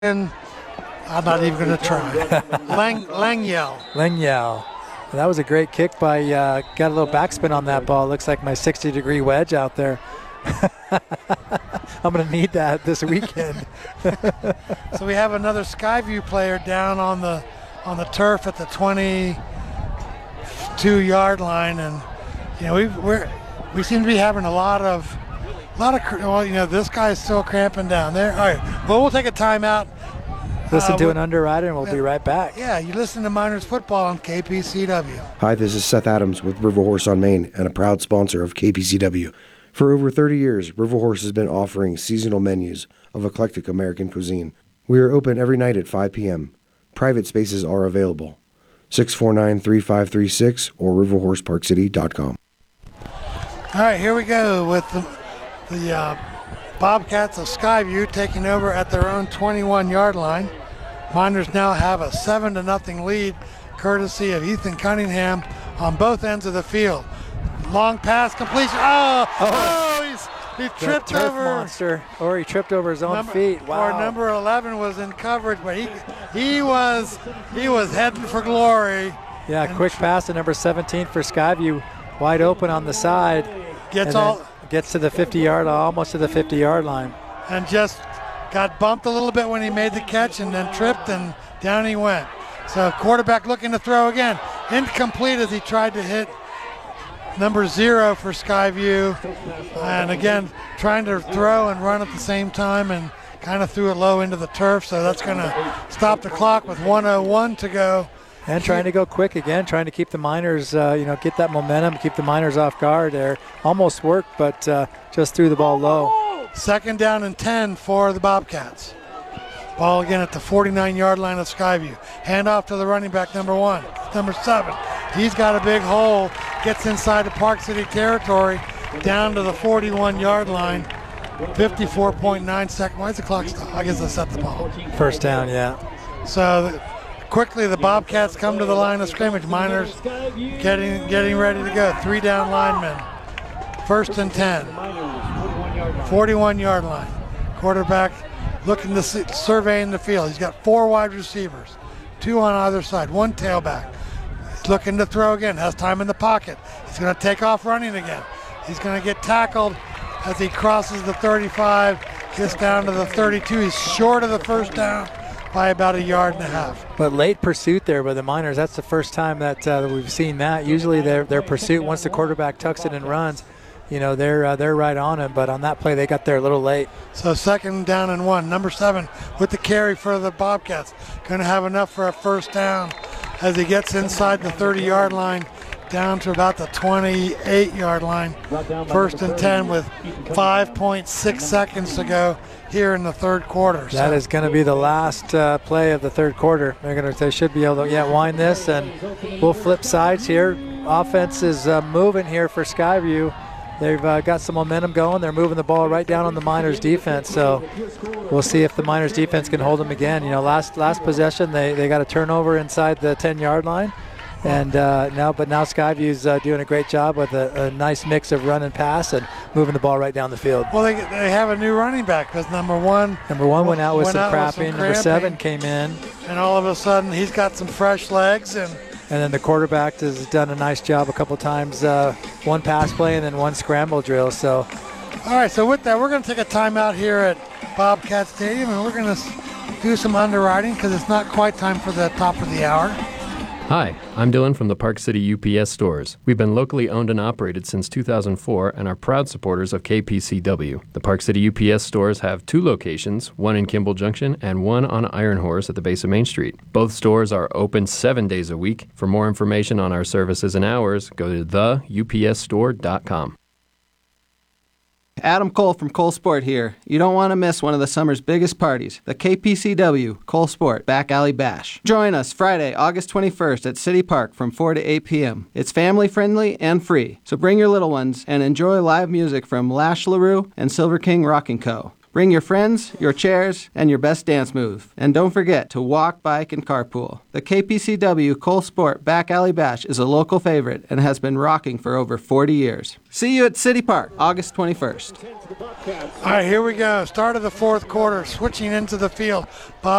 I'm not even going to try. Langyell. Langyell. That was a great kick by, got a little backspin on that ball. Looks like my 60-degree wedge out there. I'm going to need that this weekend. So we have another Skyview player down on the turf at the 22-yard line, and we seem to be having a lot of this guy's still cramping down there. All right, well, we'll take a timeout. Listen to an underwriter, and we'll be right back. Yeah, you listen to Miners Football on KPCW. Hi, this is Seth Adams with River Horse on Main and a proud sponsor of KPCW. For over 30 years, River Horse has been offering seasonal menus of eclectic American cuisine. We are open every night at 5 p.m. Private spaces are available. 649-3536 or riverhorseparkcity.com. All right, here we go with the Bobcats of Skyview taking over at their own 21-yard line. Miners now have a 7-0 lead, courtesy of Ethan Cunningham on both ends of the field. Long pass completion. He tripped over monster, or he tripped over his own feet. Wow. Or number 11 was in coverage, but he was heading for glory. Yeah, quick pass to number 17 for Skyview, wide open on the side. Gets to the 50-yard, almost to the 50-yard line. And just got bumped a little bit when he made the catch and then tripped, and down he went. So quarterback looking to throw again. Incomplete as he tried to hit number 0 for Skyview. And again, trying to throw and run at the same time, and kind of threw it low into the turf. So that's going to stop the clock with 1:01 to go. And trying to go quick again, trying to keep the Miners, get that momentum, keep the Miners off guard there. Almost worked, but just threw the ball low. 2nd down and 10 for the Bobcats. Ball again at the 49-yard line of Skyview. Hand off to the running back, number 7. He's got a big hole, gets inside the Park City territory, down to the 41-yard line. 54.9 seconds. Why is the clock stop? I guess I set the ball. First down, yeah. So quickly the Bobcats come to the line of scrimmage. Miners getting ready to go. 3 down linemen. 1st and 10. 41-yard line. Quarterback looking to surveying the field. He's got 4 wide receivers, 2 on either side, 1 tailback. He's looking to throw again, has time in the pocket. He's going to take off running again. He's going to get tackled as he crosses the 35, gets down to the 32. He's short of the first down by about 1.5 yards. But late pursuit there by the Miners. That's the first time that we've seen that. Usually their pursuit, once the quarterback tucks it and runs, they're right on him. But on that play, they got there a little late. So 2nd down and 1. Number 7 with the carry for the Bobcats. Going to have enough for a first down as he gets inside the 30-yard line, down to about the 28-yard line. 1st and 10 with 5.6 seconds to go here in the third quarter. That is going to be the last play of the third quarter. They should be able to wind this, and we'll flip sides here. Offense is moving here for Skyview. They've got some momentum going. They're moving the ball right down on the Miners defense. So we'll see if the Miners defense can hold them again. Last possession they got a turnover inside the 10-yard line. And now Skyview's doing a great job with a nice mix of run and pass and moving the ball right down the field. Well, they have a new running back because number one went out with some cramping. Number 7 came in. And all of a sudden he's got some fresh legs. And then the quarterback has done a nice job a couple times. 1 pass play and then 1 scramble drill. So, all right, so with that, we're going to take a timeout here at Bobcat Stadium, and we're going to do some underwriting because it's not quite time for the top of the hour. Hi, I'm Dylan from the Park City UPS stores. We've been locally owned and operated since 2004 and are proud supporters of KPCW. The Park City UPS stores have 2 locations, one in Kimball Junction and one on Iron Horse at the base of Main Street. Both stores are open 7 days a week. For more information on our services and hours, go to theupsstore.com. Adam Cole from Cole Sport here. You don't want to miss one of the summer's biggest parties, the KPCW Cole Sport Back Alley Bash. Join us Friday, August 21st at City Park from 4 to 8 p.m. It's family-friendly and free, so bring your little ones and enjoy live music from Lash LaRue and Silver King Rock & Co. Bring your friends, your chairs, and your best dance move. And don't forget to walk, bike, and carpool. The KPCW Cole Sport Back Alley Bash is a local favorite and has been rocking for over 40 years. See you at City Park, August 21st. All right, here we go. Start of the fourth quarter, switching into the field. Bob